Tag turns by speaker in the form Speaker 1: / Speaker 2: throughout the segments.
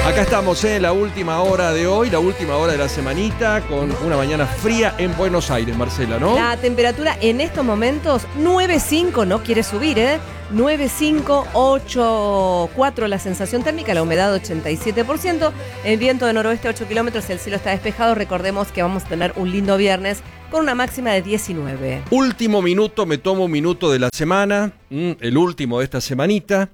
Speaker 1: Acá estamos en la última hora de hoy, la última hora de la semanita, con una mañana fría en Buenos Aires, Marcela, ¿no?
Speaker 2: La temperatura en estos momentos, 9,5, no quiere subir, 9,5, 8,4 la sensación térmica, la humedad 87%, el viento de noroeste 8 kilómetros, el cielo está despejado. Recordemos que vamos a tener un lindo viernes con una máxima de 19.
Speaker 1: Último minuto, me tomo un minuto de la semana, el último de esta semanita.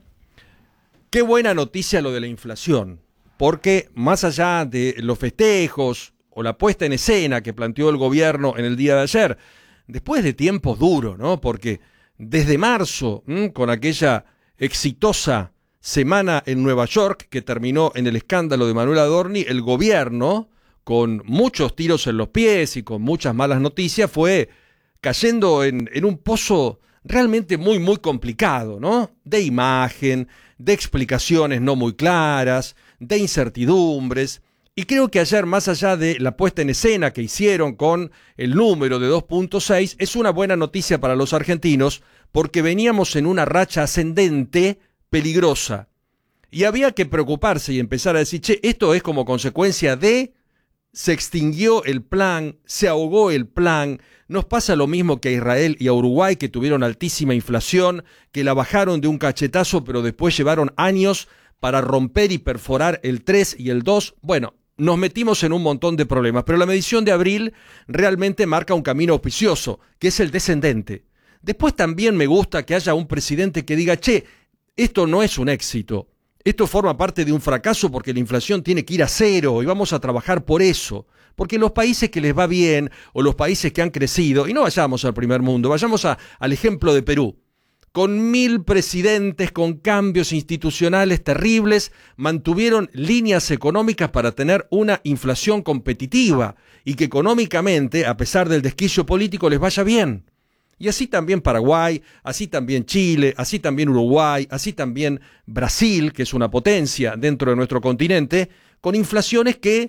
Speaker 1: Qué buena noticia lo de la inflación. Porque más allá de los festejos o la puesta en escena que planteó el gobierno en el día de ayer, después de tiempos duros, ¿no? Porque desde marzo, con aquella exitosa semana en Nueva York que terminó en el escándalo de Manuel Adorni, el gobierno, con muchos tiros en los pies y con muchas malas noticias, fue cayendo en un pozo realmente muy, muy complicado, ¿no? De imagen, de explicaciones no muy claras, de incertidumbres, y creo que ayer, más allá de la puesta en escena que hicieron con el número de 2.6, es una buena noticia para los argentinos, porque veníamos en una racha ascendente peligrosa, y había que preocuparse y empezar a decir, che, esto es como consecuencia de, se extinguió el plan, se ahogó el plan. Nos pasa lo mismo que a Israel y a Uruguay, que tuvieron altísima inflación, que la bajaron de un cachetazo, pero después llevaron años para romper y perforar el 3 y el 2. Bueno, nos metimos en un montón de problemas, pero la medición de abril realmente marca un camino auspicioso, que es el descendente. Después también me gusta que haya un presidente que diga, che, esto no es un éxito, esto forma parte de un fracaso porque la inflación tiene que ir a cero y vamos a trabajar por eso. Porque los países que les va bien o los países que han crecido, y no vayamos al primer mundo, vayamos al ejemplo de Perú, con 1000 presidentes, con cambios institucionales terribles, mantuvieron líneas económicas para tener una inflación competitiva y que económicamente, a pesar del desquicio político, les vaya bien. Y así también Paraguay, así también Chile, así también Uruguay, así también Brasil, que es una potencia dentro de nuestro continente, con inflaciones que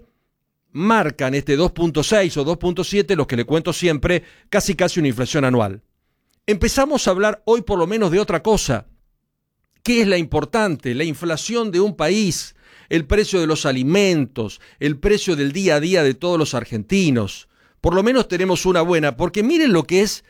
Speaker 1: marcan este 2.6 o 2.7, los que le cuento siempre, casi una inflación anual. Empezamos a hablar hoy por lo menos de otra cosa. ¿Qué es la importante? La inflación de un país, el precio de los alimentos, el precio del día a día de todos los argentinos. Por lo menos tenemos una buena, porque miren lo que es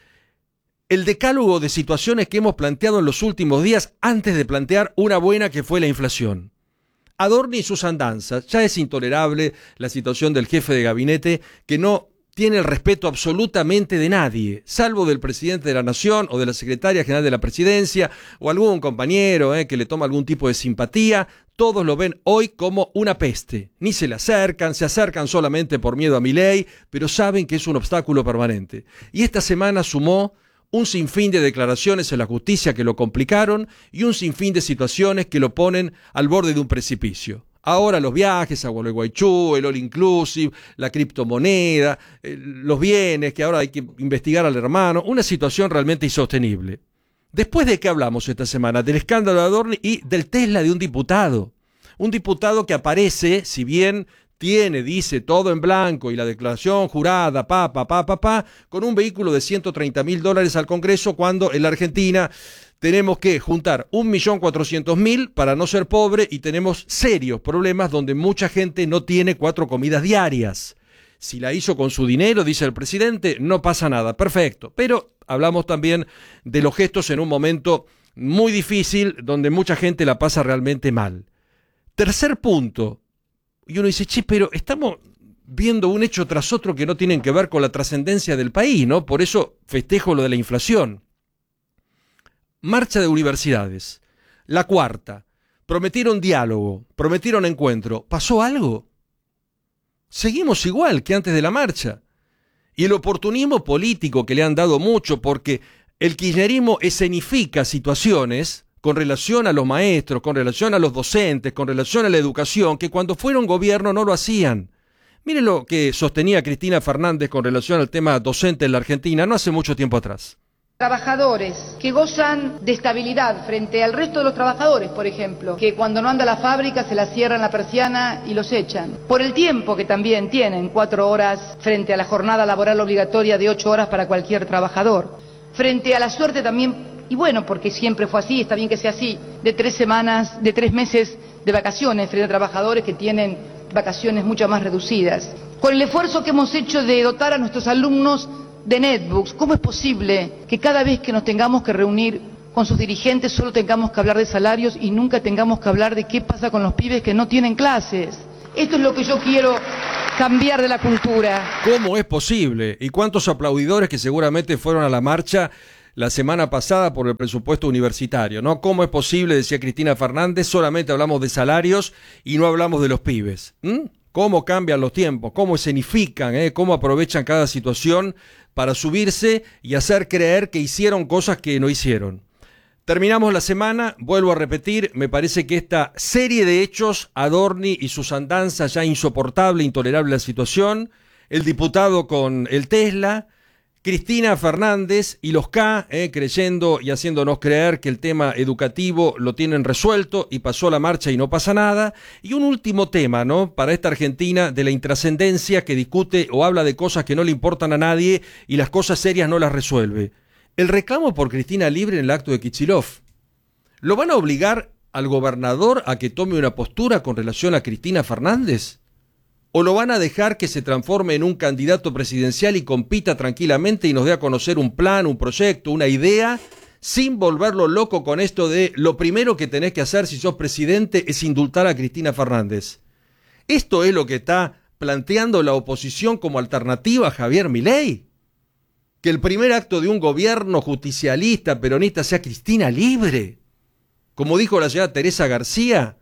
Speaker 1: el decálogo de situaciones que hemos planteado en los últimos días antes de plantear una buena que fue la inflación. Adorni y sus andanzas. Ya es intolerable la situación del jefe de gabinete que no tiene el respeto absolutamente de nadie, salvo del presidente de la Nación o de la secretaria general de la presidencia o algún compañero que le toma algún tipo de simpatía. Todos lo ven hoy como una peste. Ni se acercan solamente por miedo a Milei, pero saben que es un obstáculo permanente. Y esta semana sumó un sinfín de declaraciones en la justicia que lo complicaron y un sinfín de situaciones que lo ponen al borde de un precipicio. Ahora los viajes a Gualeguaychú, el all inclusive, la criptomoneda, los bienes, que ahora hay que investigar al hermano, una situación realmente insostenible. ¿Después de qué hablamos esta semana? Del escándalo de Adorni y del Tesla de un diputado. Un diputado que aparece, si bien dice todo en blanco y la declaración jurada, con un vehículo de $130.000 al Congreso, cuando en la Argentina tenemos que juntar 1.400.000 para no ser pobre y tenemos serios problemas donde mucha gente no tiene 4 comidas diarias. Si la hizo con su dinero, dice el presidente, no pasa nada, perfecto. Pero hablamos también de los gestos en un momento muy difícil donde mucha gente la pasa realmente mal. Tercer punto. Y uno dice, che, pero estamos viendo un hecho tras otro que no tienen que ver con la trascendencia del país, ¿no? Por eso festejo lo de la inflación. Marcha de universidades. La cuarta. Prometieron diálogo, prometieron encuentro. ¿Pasó algo? Seguimos igual que antes de la marcha. Y el oportunismo político que le han dado mucho, porque el kirchnerismo escenifica situaciones con relación a los maestros, con relación a los docentes, con relación a la educación, que cuando fueron gobierno no lo hacían. Miren lo que sostenía Cristina Fernández con relación al tema docente en la Argentina no hace mucho tiempo atrás.
Speaker 3: Trabajadores que gozan de estabilidad frente al resto de los trabajadores, por ejemplo, que cuando no anda la fábrica se la cierran la persiana y los echan. Por el tiempo que también tienen, 4 horas frente a la jornada laboral obligatoria de 8 horas para cualquier trabajador. Frente a la suerte también, y bueno, porque siempre fue así, está bien que sea así, de 3 meses de vacaciones frente a trabajadores que tienen vacaciones mucho más reducidas. Con el esfuerzo que hemos hecho de dotar a nuestros alumnos de netbooks, ¿cómo es posible que cada vez que nos tengamos que reunir con sus dirigentes solo tengamos que hablar de salarios y nunca tengamos que hablar de qué pasa con los pibes que no tienen clases? Esto es lo que yo quiero cambiar de la cultura.
Speaker 1: ¿Cómo es posible? ¿Y cuántos aplaudidores que seguramente fueron a la marcha la semana pasada por el presupuesto universitario, ¿no? ¿Cómo es posible, decía Cristina Fernández, solamente hablamos de salarios y no hablamos de los pibes? ¿Cómo cambian los tiempos? ¿Cómo escenifican? ¿Cómo aprovechan cada situación para subirse y hacer creer que hicieron cosas que no hicieron? Terminamos la semana, vuelvo a repetir, me parece que esta serie de hechos, Adorni y sus andanzas, ya insoportable, intolerable la situación, el diputado con el Tesla, Cristina Fernández y los K, creyendo y haciéndonos creer que el tema educativo lo tienen resuelto y pasó la marcha y no pasa nada. Y un último tema, ¿no? Para esta Argentina de la intrascendencia que discute o habla de cosas que no le importan a nadie y las cosas serias no las resuelve. El reclamo por Cristina Libre en el acto de Kicillof. ¿Lo van a obligar al gobernador a que tome una postura con relación a Cristina Fernández? ¿O lo van a dejar que se transforme en un candidato presidencial y compita tranquilamente y nos dé a conocer un plan, un proyecto, una idea, sin volverlo loco con esto de lo primero que tenés que hacer si sos presidente es indultar a Cristina Fernández? ¿Esto es lo que está planteando la oposición como alternativa a Javier Milei? ¿Que el primer acto de un gobierno justicialista, peronista, sea Cristina Libre? Como dijo la señora Teresa García,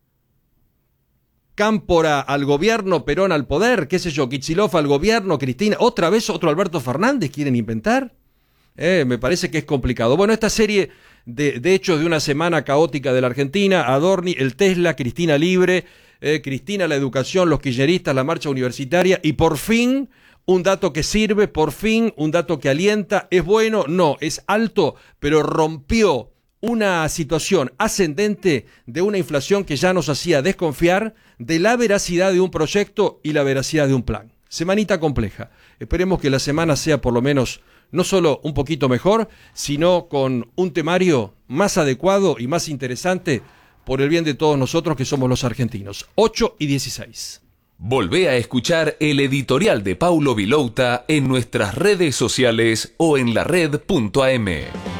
Speaker 1: Cámpora al gobierno, Perón al poder, qué sé yo, Kicillof al gobierno, Cristina, otra vez otro Alberto Fernández quieren inventar. Me parece que es complicado. Bueno, esta serie de hechos de una semana caótica de la Argentina, Adorni, el Tesla, Cristina Libre, Cristina la educación, los kirchneristas, la marcha universitaria y por fin un dato que sirve, por fin un dato que alienta. ¿Es bueno? No, es alto, pero rompió una situación ascendente de una inflación que ya nos hacía desconfiar de la veracidad de un proyecto y la veracidad de un plan. Semanita compleja. Esperemos que la semana sea por lo menos no solo un poquito mejor, sino con un temario más adecuado y más interesante por el bien de todos nosotros que somos los argentinos. 8:16.
Speaker 4: Volvé a escuchar el editorial de Paulo Vilouta en nuestras redes sociales o en lared.am.